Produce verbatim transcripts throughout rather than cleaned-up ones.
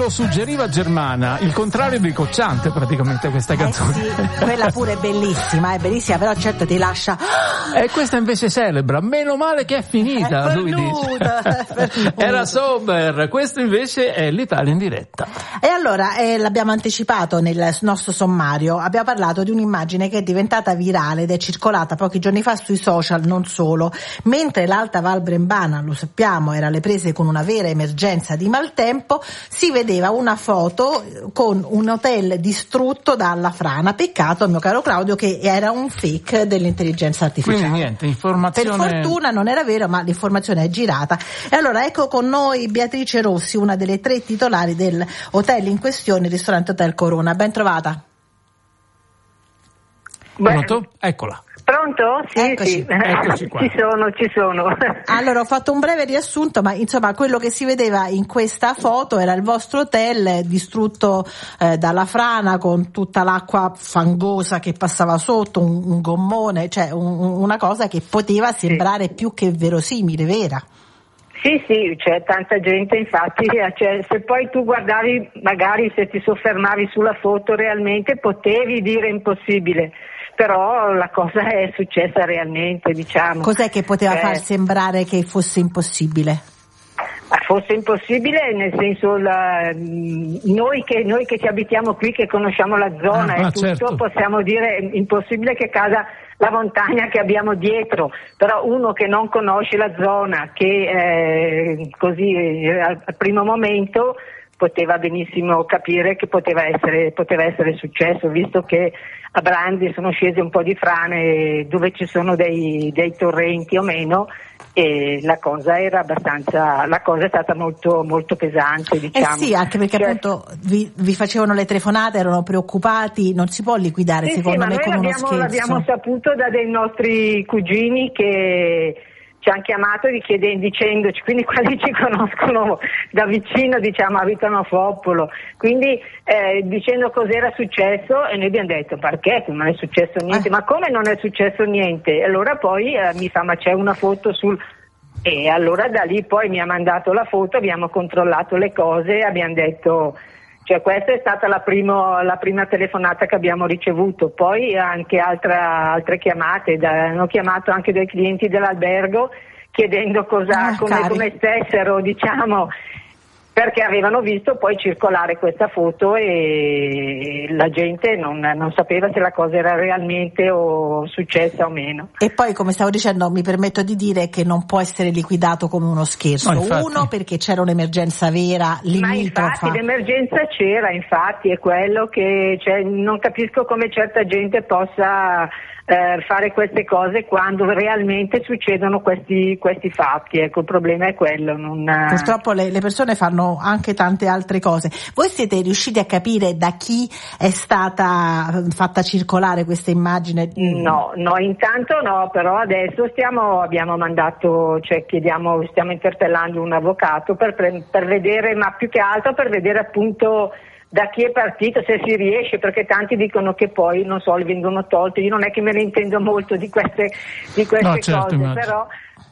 lo suggeriva Germana, il contrario di Cocciante praticamente questa canzone. Eh sì, quella pure è bellissima, è bellissima, però certo ti lascia. E questa invece celebra, meno male che è finita, è lui pernuda, dice. È Era Sober, questo invece è l'Italia in diretta. E allora eh, l'abbiamo anticipato nel nostro sommario, abbiamo parlato di un'immagine che è diventata virale ed è circolata pochi giorni fa sui social, non solo, mentre l'Alta Val Brembana, lo sappiamo, era alle prese con una vera emergenza di maltempo, si vedeva una foto con un hotel distrutto dalla frana. Peccato, mio caro Claudio, che era un fake dell'intelligenza artificiale. Quindi niente, informazione. Per fortuna non era vero, ma l'informazione è girata. E allora ecco con noi Beatrice Rossi, una delle tre titolari del hotel in questione, il ristorante Hotel Corona. Ben trovata. Pronto? Eccola. Pronto? Sì, Eccoci. sì. Eccoci qua. Ci sono, ci sono. Allora ho fatto un breve riassunto, ma insomma quello che si vedeva in questa foto era il vostro hotel distrutto eh, dalla frana, con tutta l'acqua fangosa che passava sotto, un, un gommone, cioè un, una cosa che poteva sembrare sì. più che verosimile, vera. Sì, sì, c'è tanta gente, infatti, cioè, se poi tu guardavi, magari se ti soffermavi sulla foto realmente potevi dire impossibile. Però la cosa è successa realmente, diciamo. Cos'è che poteva eh, far sembrare che fosse impossibile? Fosse impossibile, nel senso la, noi, che, noi che ci abitiamo qui, che conosciamo la zona ah, e tutto, certo. possiamo dire impossibile che casa la montagna che abbiamo dietro, però uno che non conosce la zona, che eh, così eh, al primo momento poteva benissimo capire che poteva essere, poteva essere successo, visto che a Brandi sono scese un po' di frane dove ci sono dei, dei torrenti o meno, e la cosa era abbastanza, la cosa è stata molto molto pesante, diciamo. Eh sì, anche perché cioè, appunto vi, vi facevano le telefonate, erano preoccupati, non si può liquidare sì, secondo sì, me ma con noi uno l'abbiamo, scherzo. l'abbiamo saputo da dei nostri cugini che ci hanno chiamato dicendoci, quindi quasi ci conoscono da vicino, diciamo, abitano a Foppolo, quindi eh, dicendo cos'era successo, e noi abbiamo detto perché non è successo niente, eh. ma come non è successo niente? E allora poi eh, mi fa ma c'è una foto sul... E allora da lì poi mi ha mandato la foto, abbiamo controllato le cose, abbiamo detto... Cioè questa è stata la, primo, la prima telefonata che abbiamo ricevuto, poi anche altra, altre chiamate, da, hanno chiamato anche dei clienti dell'albergo chiedendo cosa, ah, come, come stessero, diciamo, perché avevano visto poi circolare questa foto e la gente non, non sapeva se la cosa era realmente o successa o meno. E poi, come stavo dicendo, mi permetto di dire che non può essere liquidato come uno scherzo. No, Uno, perché c'era un'emergenza vera, limitrofa. Ma infatti l'emergenza c'era, infatti è quello che, cioè, non capisco come certa gente possa eh, fare queste cose quando realmente succedono questi, questi fatti. Ecco, il problema è quello. Non... Purtroppo le, le persone fanno anche tante altre cose. Voi siete riusciti a capire da chi è stata fatta circolare questa immagine? No, no, intanto no, però adesso stiamo, abbiamo mandato, cioè chiediamo, stiamo interpellando un avvocato per, per vedere, ma più che altro per vedere appunto da chi è partito, se si riesce, perché tanti dicono che poi, non so, li vengono tolti. Io non è che me ne intendo molto di queste, di queste no, certo, cose, immagino. però...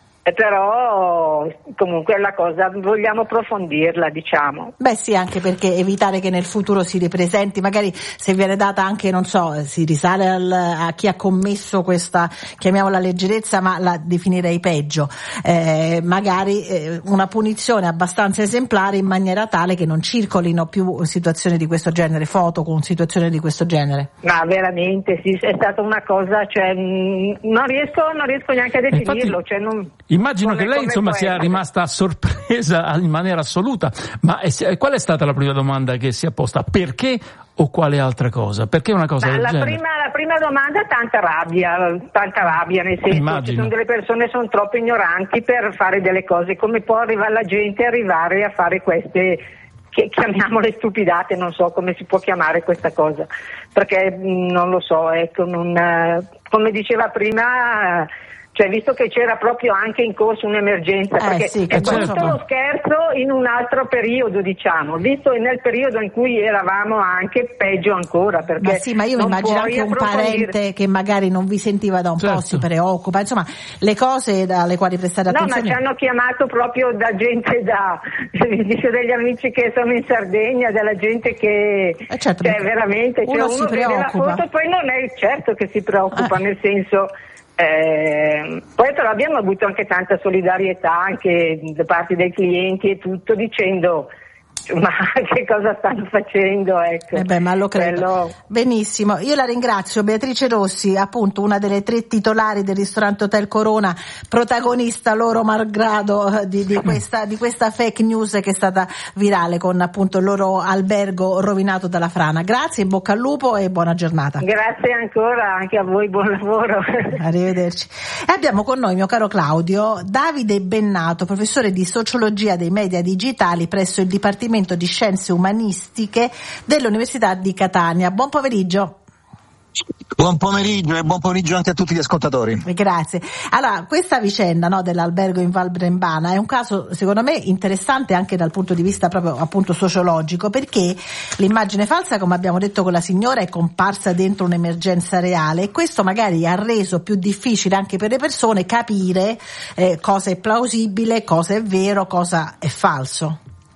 Però comunque la cosa vogliamo approfondirla, diciamo. Beh sì, anche perché evitare che nel futuro si ripresenti, magari se viene data anche, non so, si risale al, a chi ha commesso questa, chiamiamola leggerezza, ma la definirei peggio, eh, magari eh, una punizione abbastanza esemplare in maniera tale che non circolino più situazioni di questo genere, foto con situazioni di questo genere. Ma veramente sì, è stata una cosa, cioè mh, non riesco, non riesco neanche a definirlo, Infatti... cioè non... Immagino come, che lei insomma sia rimasta sorpresa in maniera assoluta, ma è, qual è stata la prima domanda che si è posta? Perché o quale altra cosa? Perché una cosa ma del la genere? Prima, la prima domanda tanta rabbia, tanta rabbia, nel senso Immagino. Ci sono delle persone che sono troppo ignoranti per fare delle cose, come può arrivare la gente a arrivare a fare queste... che chiamiamole stupidate, non so come si può chiamare questa cosa, perché non lo so, ecco, non, come diceva prima cioè visto che c'era proprio anche in corso un'emergenza, eh, perché sì, è certo. tutto lo scherzo in un altro periodo, diciamo, visto nel periodo in cui eravamo anche peggio ancora, perché ma sì, ma io mi non immagino puoi anche un approfondire. parente che magari non vi sentiva da un Certo. po' si preoccupa, insomma le cose dalle quali prestare No, ma attenzione. ci hanno chiamato proprio da gente da dice degli amici che sono in Sardegna, della gente che Eh certo, cioè perché veramente uno cioè, si uno vede la preoccupa. foto, poi non è certo che si preoccupa, Eh. nel senso eh, poi però abbiamo avuto anche tanta solidarietà anche da parte dei clienti e tutto, dicendo ma che cosa stanno facendo, ecco. Eh beh, ma lo credo. Quello... Benissimo, io la ringrazio, Beatrice Rossi, appunto una delle tre titolari del ristorante Hotel Corona, protagonista loro malgrado di, di, questa, di questa fake news che è stata virale con appunto il loro albergo rovinato dalla frana. Grazie, in bocca al lupo e buona giornata. Grazie ancora, anche a voi, buon lavoro. Arrivederci. E abbiamo con noi, mio caro Claudio, Davide Bennato, professore di sociologia dei media digitali presso il Dipartimento di Scienze Umanistiche dell'Università di Catania. Buon pomeriggio. Buon pomeriggio e buon pomeriggio anche a tutti gli ascoltatori. Grazie. Allora, questa vicenda, no, dell'albergo in Val Brembana è un caso secondo me interessante anche dal punto di vista proprio appunto sociologico, perché l'immagine falsa, come abbiamo detto con la signora, è comparsa dentro un'emergenza reale e questo magari ha reso più difficile anche per le persone capire eh, cosa è plausibile, cosa è vero, cosa è falso.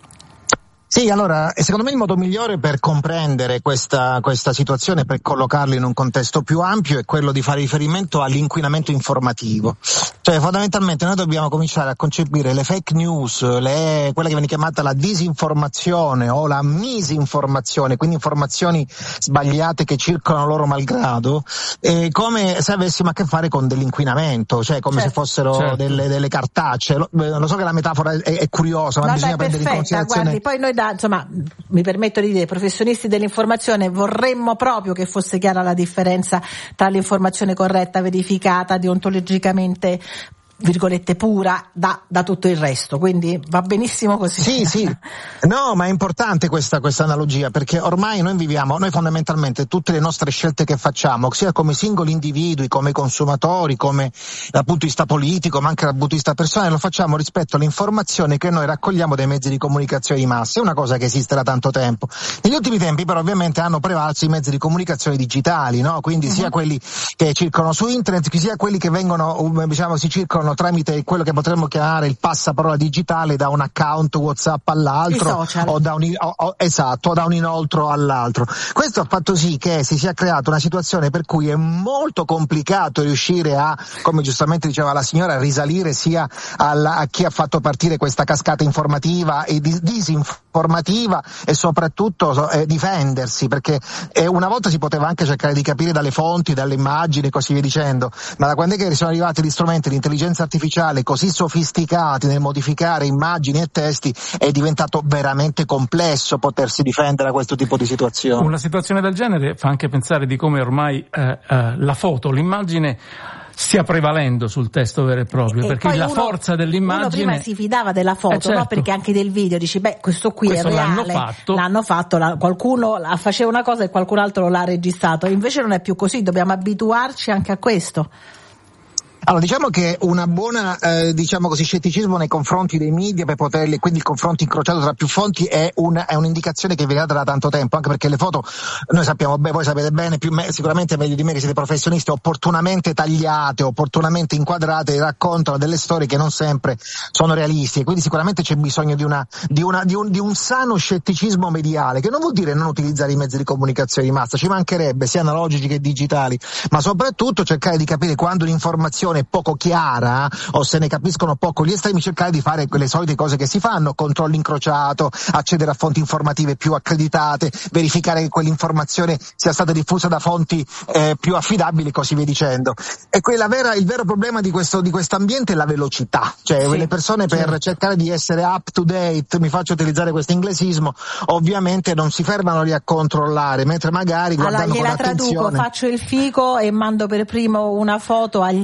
Sì, allora, secondo me il modo migliore per comprendere questa, questa situazione, per collocarla in un contesto più ampio, è quello di fare riferimento all'inquinamento informativo. Cioè, fondamentalmente noi dobbiamo cominciare a concepire le fake news, le, quella che viene chiamata la disinformazione o la misinformazione, quindi informazioni sbagliate che circolano loro malgrado, eh, come se avessimo a che fare con dell'inquinamento, cioè come certo, se fossero certo. delle, delle cartacce. Lo, lo so che la metafora è, è curiosa, ma No, bisogna dai, prendere in perfetta, considerazione... guardi, poi noi da, insomma, mi permetto di dire, professionisti dell'informazione, vorremmo proprio che fosse chiara la differenza tra l'informazione corretta, verificata, deontologicamente virgolette pura da, da tutto il resto, quindi va benissimo così. Sì, sì, no, ma è importante questa, questa analogia, perché ormai noi viviamo, noi fondamentalmente tutte le nostre scelte che facciamo, sia come singoli individui, come consumatori, come dal punto di vista politico, ma anche dal punto di vista personale, lo facciamo rispetto all'informazione che noi raccogliamo dai mezzi di comunicazione di massa. È una cosa che esiste da tanto tempo. Negli ultimi tempi però ovviamente hanno prevalso i mezzi di comunicazione digitali, no? Quindi uh-huh. sia quelli che circolano su internet, sia quelli che vengono, diciamo, si circolano tramite quello che potremmo chiamare il passaparola digitale da un account WhatsApp all'altro o da un o, o, esatto, o da un inoltro all'altro. Questo ha fatto sì che si sia creata una situazione per cui è molto complicato riuscire a, come giustamente diceva la signora, risalire sia alla, a chi ha fatto partire questa cascata informativa e dis- disinformativa e soprattutto eh, difendersi, perché eh, una volta si poteva anche cercare di capire dalle fonti, dalle immagini e così via dicendo, ma da quando è che sono arrivati gli strumenti di intelligenza artificiale così sofisticati nel modificare immagini e testi, è diventato veramente complesso potersi difendere da questo tipo di situazione. Una situazione del genere fa anche pensare di come ormai eh, eh, la foto, l'immagine stia prevalendo sul testo vero e proprio, e perché la uno, forza dell'immagine... Uno prima si fidava della foto, eh certo. no? Perché anche del video dici, beh, questo qui questo è reale, l'hanno fatto, l'hanno fatto la, qualcuno la, faceva una cosa e qualcun altro l'ha registrato, invece non è più così, dobbiamo abituarci anche a questo. Allora, diciamo che una buona, eh, diciamo così, scetticismo nei confronti dei media per poterli, quindi il confronto incrociato tra più fonti è, un, è un'indicazione che viene data da tanto tempo, anche perché le foto, noi sappiamo, beh, voi sapete bene, più me, sicuramente meglio di me che siete professionisti, opportunamente tagliate, opportunamente inquadrate, raccontano delle storie che non sempre sono realistiche, quindi sicuramente c'è bisogno di una, di una, di un, di un sano scetticismo mediale, che non vuol dire non utilizzare i mezzi di comunicazione di massa, ci mancherebbe, sia analogici che digitali, ma soprattutto cercare di capire quando l'informazione è poco chiara o se ne capiscono poco gli estremi, cercare di fare quelle solite cose che si fanno, controllo incrociato, accedere a fonti informative più accreditate, verificare che quell'informazione sia stata diffusa da fonti eh, più affidabili, così via dicendo. E quella vera, il vero problema di questo di questo ambiente è la velocità, cioè sì, le persone per certo. cercare di essere up to date, mi faccio utilizzare questo inglesismo, ovviamente non si fermano lì a controllare, mentre magari guardando allora, con attenzione. Allora gliela traduco, faccio il fico e mando per primo una foto agli altri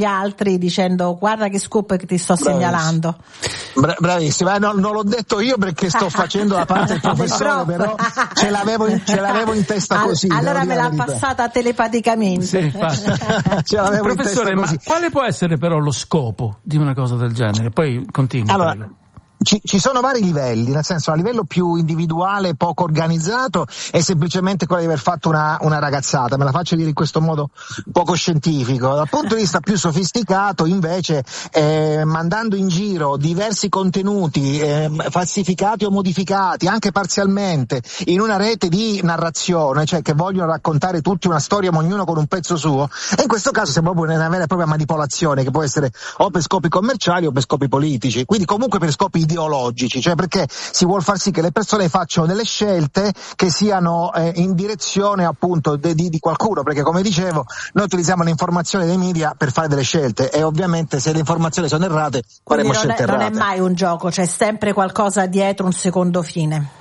altri dicendo guarda che scoop che ti sto Bravissimo. segnalando. Bra- bravissima, eh, no, non l'ho detto io perché sto facendo la parte del professore, però ce l'avevo in, ce l'avevo in testa All- così. allora me l'ha passata telepaticamente. Sì, ce l'avevo in testa professore, ma così. quale può essere però lo scopo di una cosa del genere? Poi continua. Allora, Ci, ci sono vari livelli, nel senso a livello più individuale, poco organizzato, è semplicemente quello di aver fatto una, una ragazzata, me la faccio dire in questo modo poco scientifico. Dal punto di vista più sofisticato invece, eh, mandando in giro diversi contenuti eh, falsificati o modificati anche parzialmente in una rete di narrazione, cioè che vogliono raccontare tutti una storia ma ognuno con un pezzo suo, e in questo caso sembra proprio una vera e propria manipolazione che può essere o per scopi commerciali o per scopi politici, quindi comunque per scopi ideologici, cioè perché si vuol far sì che le persone facciano delle scelte che siano eh, in direzione appunto de, di, di qualcuno, perché come dicevo noi utilizziamo l'informazione dei media per fare delle scelte e ovviamente se le informazioni sono errate faremo Quindi non scelte è, errate. non è mai un gioco, c'è sempre qualcosa dietro, un secondo fine.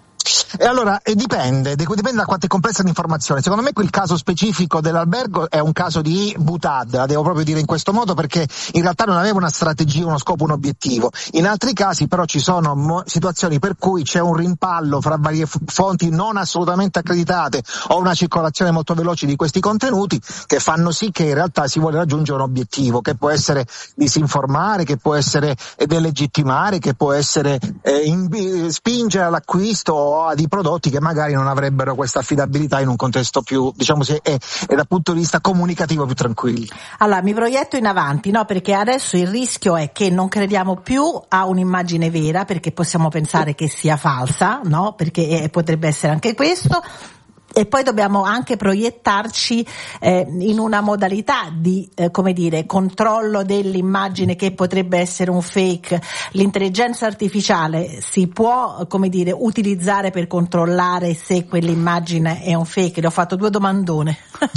E allora eh, dipende, dipende da quanto è complessa l'informazione. Secondo me quel caso specifico dell'albergo è un caso di butad, la devo proprio dire in questo modo, perché in realtà non aveva una strategia, uno scopo, un obiettivo. In altri casi però ci sono mo- situazioni per cui c'è un rimpallo fra varie f- fonti non assolutamente accreditate o una circolazione molto veloce di questi contenuti che fanno sì che in realtà si vuole raggiungere un obiettivo, che può essere disinformare, che può essere eh, delegittimare, che può essere eh, in- spingere all'acquisto di prodotti che magari non avrebbero questa affidabilità in un contesto più, diciamo, se è, è dal punto di vista comunicativo più tranquillo. Allora mi proietto in avanti, no? Perché adesso il rischio è che non crediamo più a un'immagine vera, perché possiamo pensare che sia falsa, no? Perché eh, potrebbe essere anche questo. E poi dobbiamo anche proiettarci eh, in una modalità di, eh, come dire, controllo dell'immagine che potrebbe essere un fake. L'intelligenza artificiale si può, come dire, utilizzare per controllare se quell'immagine è un fake? Le ho fatto due domandone.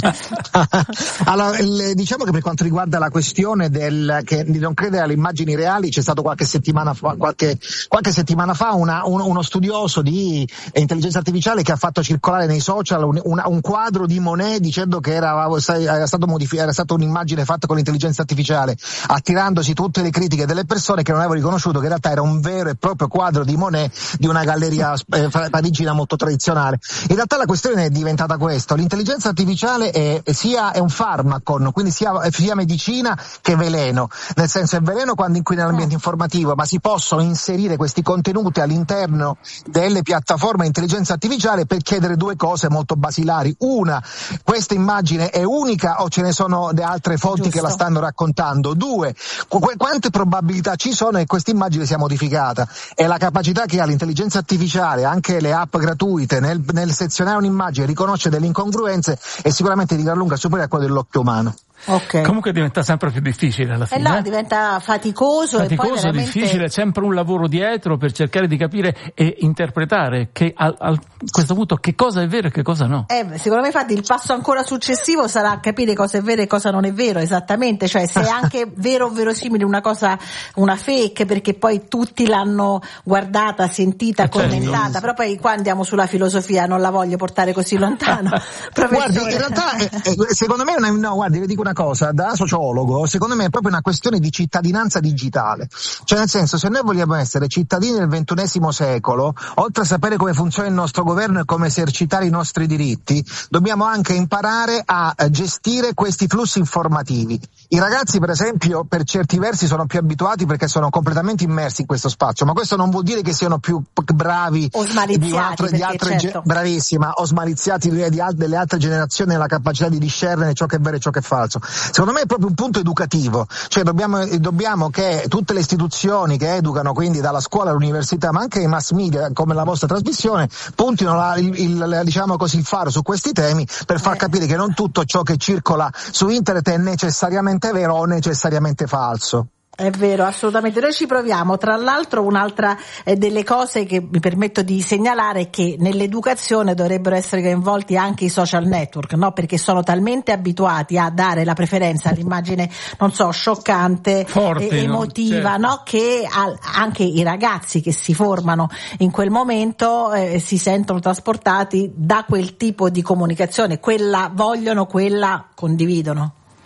Allora, il, diciamo che per quanto riguarda la questione del che di non credere alle immagini reali, c'è stato qualche settimana fa, qualche, qualche settimana fa una, un, uno studioso di intelligenza artificiale che ha fatto circolare nei social Un, un, un quadro di Monet dicendo che era, era, stato modific- era stata un'immagine fatta con l'intelligenza artificiale, attirandosi tutte le critiche delle persone che non avevano riconosciuto che in realtà era un vero e proprio quadro di Monet di una galleria eh, parigina molto tradizionale. In realtà la questione è diventata questa: l'intelligenza artificiale è, sia è un farmacon, quindi sia, sia medicina che veleno, nel senso è veleno quando inquina l'ambiente informativo, ma si possono inserire questi contenuti all'interno delle piattaforme di intelligenza artificiale per chiedere due cose molto basilari. Una, questa immagine è unica o ce ne sono altre fonti Giusto. che la stanno raccontando? Due, qu- quante probabilità ci sono che questa immagine sia modificata? E la capacità che ha l'intelligenza artificiale, anche le app gratuite, nel, nel sezionare un'immagine, riconosce delle incongruenze, è sicuramente di gran lunga superiore a quella dell'occhio umano. Okay. Comunque diventa sempre più difficile alla Eh fine. no, diventa faticoso, Faticoso, e poi veramente difficile, sempre un lavoro dietro per cercare di capire e interpretare che a, a questo punto che cosa è vero e che cosa no. Eh, secondo me infatti il passo ancora successivo sarà capire cosa è vero e cosa non è vero, esattamente, cioè se è anche vero o verosimile una cosa, una fake, perché poi tutti l'hanno guardata, sentita, commentata, certo. Però poi qua andiamo sulla filosofia, non la voglio portare così lontano. Guardi, in realtà eh, secondo me, no, guardi, vi dico una cosa, da sociologo, secondo me è proprio una questione di cittadinanza digitale, cioè nel senso, se noi vogliamo essere cittadini del ventunesimo secolo, oltre a sapere come funziona il nostro governo e come esercitare i nostri diritti, dobbiamo anche imparare a gestire questi flussi informativi. I ragazzi, per esempio, per certi versi sono più abituati perché sono completamente immersi in questo spazio, ma questo non vuol dire che siano più bravi o smaliziati, di, altre, di altre certo. ge- bravissima, o smaliziati di, di, delle altre generazioni nella capacità di discernere ciò che è vero e ciò che è falso. Secondo me è proprio un punto educativo, cioè dobbiamo, dobbiamo che tutte le istituzioni che educano, quindi dalla scuola all'università, ma anche i mass media come la vostra trasmissione, puntino la, il, il, diciamo così, il faro su questi temi per far eh. capire che non tutto ciò che circola su internet è necessariamente vero o necessariamente falso. È vero, assolutamente. Noi ci proviamo. Tra l'altro, un'altra eh, delle cose che mi permetto di segnalare è che nell'educazione dovrebbero essere coinvolti anche i social network, no? Perché sono talmente abituati a dare la preferenza all'immagine, non so, scioccante, forte, e, emotiva, no? no? Che al, anche i ragazzi che si formano in quel momento eh, si sentono trasportati da quel tipo di comunicazione. Quella vogliono, quella condividono.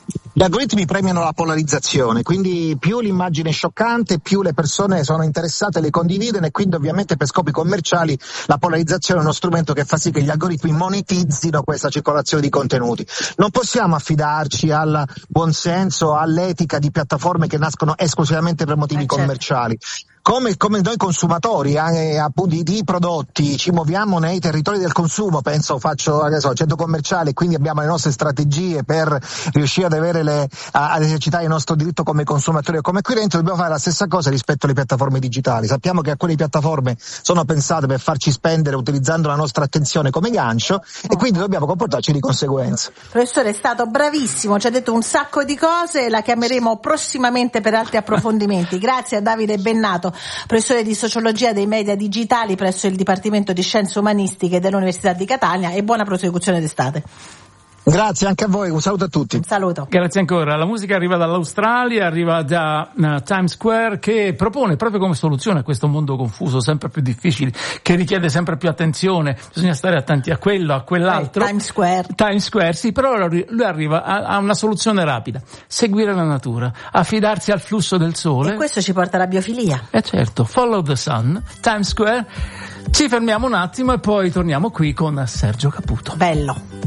Gli algoritmi premiano la polarizzazione, quindi più l'immagine è scioccante, più le persone sono interessate, le condividono, e quindi ovviamente per scopi commerciali la polarizzazione è uno strumento che fa sì che gli algoritmi monetizzino questa circolazione di contenuti. Non possiamo affidarci al buonsenso, all'etica di piattaforme che nascono esclusivamente per motivi eh, commerciali. Certo. Come, come noi consumatori eh, appunto di, di prodotti ci muoviamo nei territori del consumo, penso faccio che so, centro commerciale, quindi abbiamo le nostre strategie per riuscire ad avere le, a, ad esercitare il nostro diritto come consumatori e come acquirenti, dobbiamo fare la stessa cosa rispetto alle piattaforme digitali. Sappiamo che alcune piattaforme sono pensate per farci spendere utilizzando la nostra attenzione come gancio e quindi dobbiamo comportarci di conseguenza. Professore, è stato bravissimo, ci ha detto un sacco di cose, la chiameremo prossimamente per altri approfondimenti. Grazie a Davide Bennato, professore di sociologia dei media digitali presso il Dipartimento di Scienze Umanistiche dell'Università di Catania, e buona prosecuzione d'estate. Grazie anche a voi, un saluto a tutti. Un saluto. Grazie ancora. La musica arriva dall'Australia, arriva da uh, Times Square, che propone proprio come soluzione a questo mondo confuso, sempre più difficile, che richiede sempre più attenzione, bisogna stare attenti a quello, a quell'altro. Eh, Times Square. Times Square, sì, però lui arriva a, a una soluzione rapida: seguire la natura, affidarsi al flusso del sole. E questo ci porta alla biofilia. Eh certo, follow the sun, Times Square. Ci fermiamo un attimo e poi torniamo qui con Sergio Caputo. Bello.